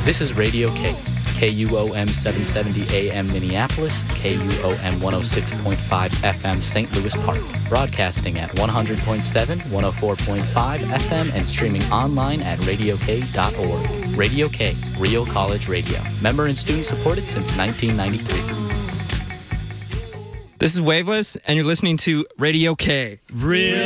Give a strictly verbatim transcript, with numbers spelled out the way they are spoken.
This is Radio K, K U O M seven seventy A M Minneapolis, K U O M one oh six point five F M Saint Louis Park, broadcasting at one hundred point seven, one oh four point five F M and streaming online at radio k dot org. Radio K, Real College Radio. Member and student supported since nineteen ninety-three. This is Waveless, and you're listening to Radio K. Real